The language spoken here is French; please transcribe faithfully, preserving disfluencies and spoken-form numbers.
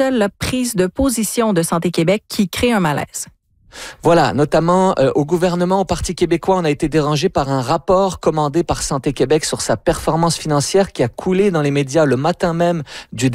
seule prise de position de Santé Québec qui crée un malaise. Voilà, notamment euh, au gouvernement, au Parti québécois, on a été dérangé par un rapport commandé par Santé Québec sur sa performance financière qui a coulé dans les médias le matin même du